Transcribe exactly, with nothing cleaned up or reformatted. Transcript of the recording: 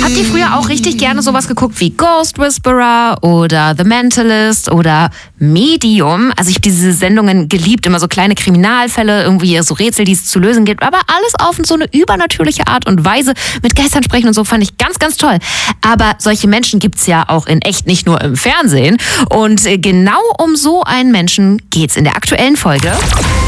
Habt ihr früher auch richtig gerne sowas geguckt wie Ghost Whisperer oder The Mentalist oder Medium? Also ich habe diese Sendungen geliebt, immer so kleine Kriminalfälle, irgendwie so Rätsel, die es zu lösen gibt, aber alles auf so eine übernatürliche Art und Weise, mit Geistern sprechen und so, fand ich ganz, ganz toll. Aber solche Menschen gibt's ja auch in echt, nicht nur im Fernsehen. Und genau um so einen Menschen geht's in der aktuellen Folge.